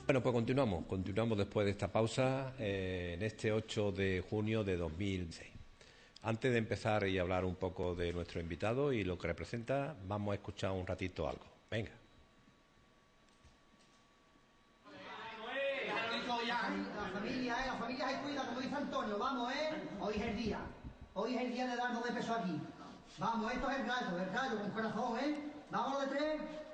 Bueno, pues continuamos después de esta pausa en este 8 de junio de 2006. Antes de empezar y hablar un poco de nuestro invitado y lo que representa, vamos a escuchar un ratito algo. Venga. La familia se cuida, como dice Antonio, vamos, hoy es el día. Hoy es el día de dar 2 pesos aquí. Vamos, esto es el gallo con corazón, Vamos de 3.